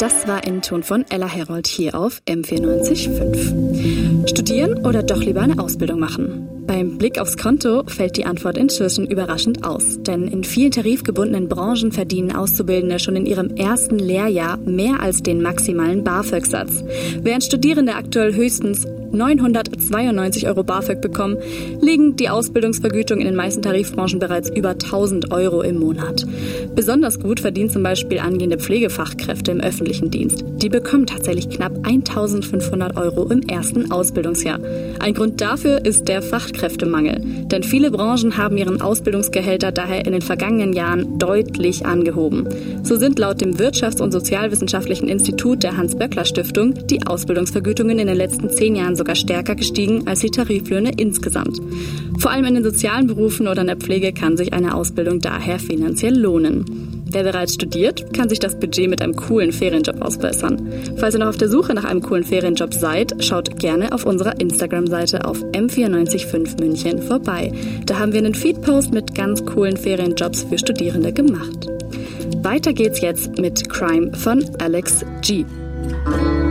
Das war ein Ton von Ella Herold hier auf M94.5. Studieren oder doch lieber eine Ausbildung machen? Beim Blick aufs Konto fällt die Antwort inzwischen überraschend aus. Denn in vielen tarifgebundenen Branchen verdienen Auszubildende schon in ihrem ersten Lehrjahr mehr als den maximalen BAföG-Satz. Während Studierende aktuell höchstens 992 € BAföG bekommen, liegen die Ausbildungsvergütungen in den meisten Tarifbranchen bereits über 1.000 € im Monat. Besonders gut verdienen zum Beispiel angehende Pflegefachkräfte im öffentlichen Dienst. Die bekommen tatsächlich knapp 1.500 € im ersten Ausbildungsjahr. Ein Grund dafür ist der Fachkräftemangel. Denn viele Branchen haben ihren Ausbildungsgehälter daher in den vergangenen Jahren deutlich angehoben. So sind laut dem Wirtschafts- und Sozialwissenschaftlichen Institut der Hans-Böckler-Stiftung die Ausbildungsvergütungen in den letzten 10 Jahren sogar stärker gestiegen als die Tariflöhne insgesamt. Vor allem in den sozialen Berufen oder in der Pflege kann sich eine Ausbildung daher finanziell lohnen. Wer bereits studiert, kann sich das Budget mit einem coolen Ferienjob ausbessern. Falls ihr noch auf der Suche nach einem coolen Ferienjob seid, schaut gerne auf unserer Instagram-Seite auf M945 München vorbei. Da haben wir einen Feedpost mit ganz coolen Ferienjobs für Studierende gemacht. Weiter geht's jetzt mit Crime von Alex G.